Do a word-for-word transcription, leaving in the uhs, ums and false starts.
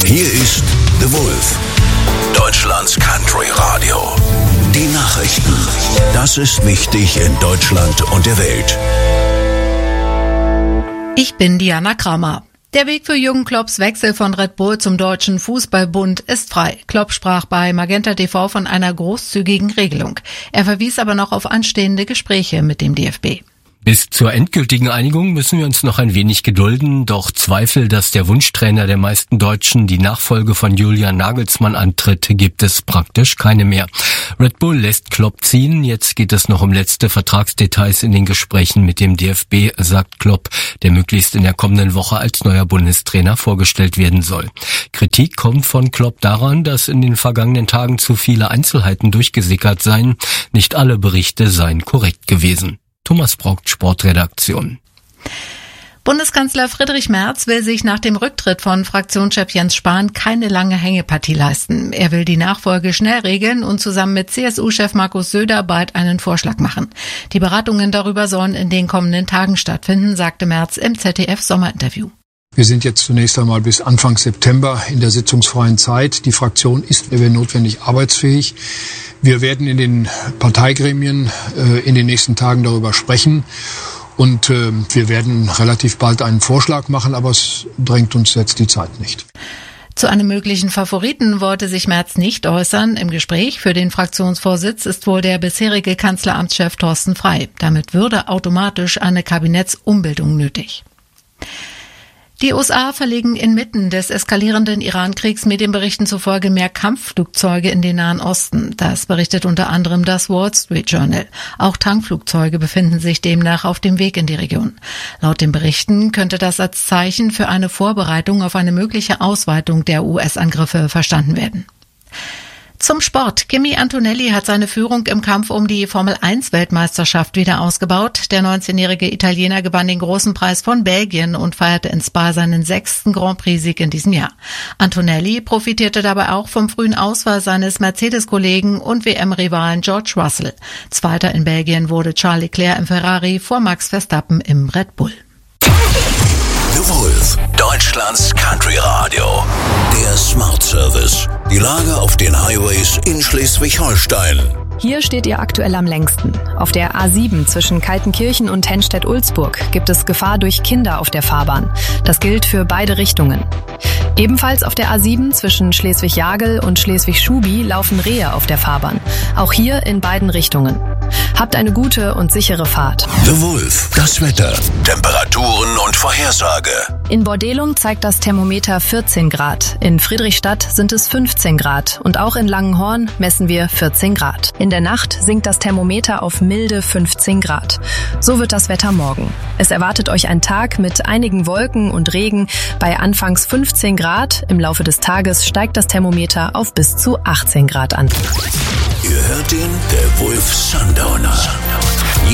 Hier ist The Wolf, Deutschlands Country Radio. Die Nachrichten. Das ist wichtig in Deutschland und der Welt. Ich bin Diana Kramer. Der Weg für Jürgen Klopps Wechsel von Red Bull zum Deutschen Fußballbund ist frei. Klopp sprach bei Magenta T V von einer großzügigen Regelung. Er verwies aber noch auf anstehende Gespräche mit dem D F B. Bis zur endgültigen Einigung müssen wir uns noch ein wenig gedulden, doch Zweifel, dass der Wunschtrainer der meisten Deutschen die Nachfolge von Julian Nagelsmann antritt, gibt es praktisch keine mehr. Red Bull lässt Klopp ziehen, jetzt geht es noch um letzte Vertragsdetails in den Gesprächen mit dem D F B, sagt Klopp, der möglichst in der kommenden Woche als neuer Bundestrainer vorgestellt werden soll. Kritik kommt von Klopp daran, dass in den vergangenen Tagen zu viele Einzelheiten durchgesickert seien. Nicht alle Berichte seien korrekt gewesen. Thomas Braucht, Sportredaktion. Bundeskanzler Friedrich Merz will sich nach dem Rücktritt von Fraktionschef Jens Spahn keine lange Hängepartie leisten. Er will die Nachfolge schnell regeln und zusammen mit C S U-Chef Markus Söder bald einen Vorschlag machen. Die Beratungen darüber sollen in den kommenden Tagen stattfinden, sagte Merz im Z D F-Sommerinterview. Wir sind jetzt zunächst einmal bis Anfang September in der sitzungsfreien Zeit. Die Fraktion ist, wenn notwendig, arbeitsfähig. Wir werden in den Parteigremien äh, in den nächsten Tagen darüber sprechen und äh, wir werden relativ bald einen Vorschlag machen, aber es drängt uns jetzt die Zeit nicht. Zu einem möglichen Favoriten wollte sich Merz nicht äußern. Im Gespräch für den Fraktionsvorsitz ist wohl der bisherige Kanzleramtschef Thorsten Frey. Damit würde automatisch eine Kabinettsumbildung nötig. Die U S A verlegen inmitten des eskalierenden Iran-Kriegs Medienberichten zufolge mehr Kampfflugzeuge in den Nahen Osten. Das berichtet unter anderem das Wall Street Journal. Auch Tankflugzeuge befinden sich demnach auf dem Weg in die Region. Laut den Berichten könnte das als Zeichen für eine Vorbereitung auf eine mögliche Ausweitung der U S-Angriffe verstanden werden. Zum Sport. Kimi Antonelli hat seine Führung im Kampf um die Formel eins Weltmeisterschaft wieder ausgebaut. Der neunzehnjährige Italiener gewann den großen Preis von Belgien und feierte in Spa seinen sechsten Grand Prix-Sieg in diesem Jahr. Antonelli profitierte dabei auch vom frühen Ausfall seines Mercedes-Kollegen und W M-Rivalen George Russell. Zweiter in Belgien wurde Charles Leclerc im Ferrari vor Max Verstappen im Red Bull. The Wolf, Deutschlands Country Radio. Der Smart Service. Die Lage auf den Highways in Schleswig-Holstein. Hier steht ihr aktuell am längsten. Auf der A sieben zwischen Kaltenkirchen und Henstedt-Ulzburg gibt es Gefahr durch Kinder auf der Fahrbahn. Das gilt für beide Richtungen. Ebenfalls auf der A sieben zwischen Schleswig-Jagel und Schleswig-Schubi laufen Rehe auf der Fahrbahn. Auch hier in beiden Richtungen. Habt eine gute und sichere Fahrt. The Wolf, das Wetter, Temperaturen und Vorhersage. In Bordelum zeigt das Thermometer vierzehn Grad. In Friedrichstadt sind es fünfzehn Grad. Und auch in Langenhorn messen wir vierzehn Grad. In der Nacht sinkt das Thermometer auf milde fünfzehn Grad. So wird das Wetter morgen. Es erwartet euch ein Tag mit einigen Wolken und Regen bei anfangs fünfzehn Grad. Im Laufe des Tages steigt das Thermometer auf bis zu achtzehn Grad an. Ihr hört den, der Wolf Sundowner.